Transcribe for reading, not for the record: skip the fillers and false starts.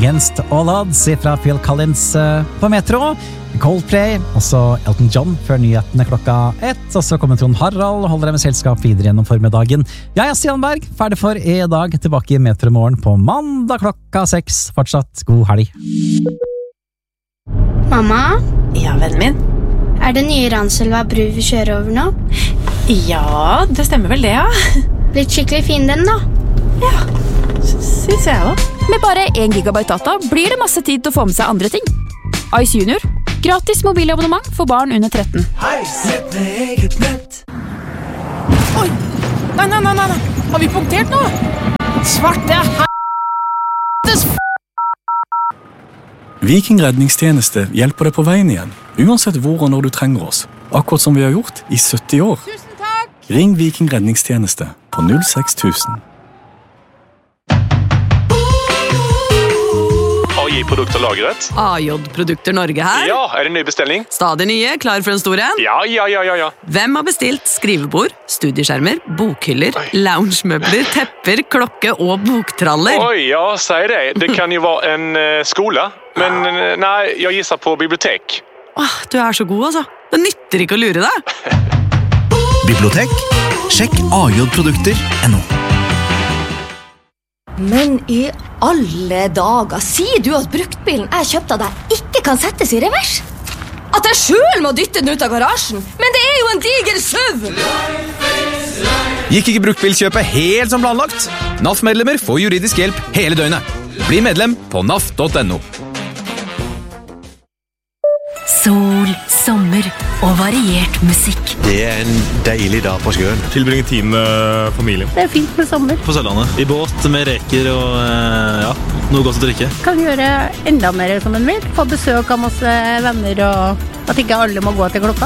Against All Odds fra Phil Collins på Metro. Coldplay, også Elton John før nyhetene klokka 1. Og så kommer Trond Harald og holder deg med selskap videre gjennom formiddagen. Jeg Stian Berg, ferdig for i dag. Tilbake i Metro Morgen på mandag klokka 6. Fortsatt god helg. Mamma? Ja, vennen min? Er det nye Ranselva bru vi kjører over nå? Ja, det stemmer vel det, ja. Blitt skikkelig fin den da. Ja, synes jeg også. Med bare 1 gigabyte data blir det masse tid til å få med seg andre ting. Ice Junior. Gratis mobilabonnement for barn under 13. Nett med eget nett. Oi! Nei. Har vi punktert nå? Svarte helvetes Viking redningstjeneste hjelper deg på veien igjen, uansett hvor og når du trenger oss. Akkurat som vi har gjort i 70 år. Tusen takk! Ring Viking redningstjeneste på 06000. AJ-produkter lagret. AJ-produkter Norge her. Ja, er det ny bestelling? Stadig nye, klar for en stor en. Ja. Hvem har bestilt skrivebord, studieskjermer, bokhyller, loungemøbler, tepper, klokke og boktraller? Oj, ja, säg det. Det kan ju vara en skola. Men nej, jag gissar på bibliotek. Du er så god, altså. Det nytter ikke å lure deg. Bibliotek? Sjekk AJ-produkter.no. Men i alle dager, sier du at bruktbilen jeg kjøpte av deg ikke kan settes i revers? At jeg selv må dytte den ut av garasjen? Men det er jo en diger SUV! Gikk ikke bruktbilkjøpet helt som planlagt? NAF-medlemmer får juridisk hjelp hele døgnet. Bli medlem på naf.no. Sol, sommer og variert musikk. Det er en deilig dag på sjøen. Tilbringe tid med familien. Det er fint med sommer. På Sørlandet. I båt med reker og noe godt å drikke. Kan gjøre enda mer som en vil. Få besøk av masse venner og at ikke alle må gå til klokka.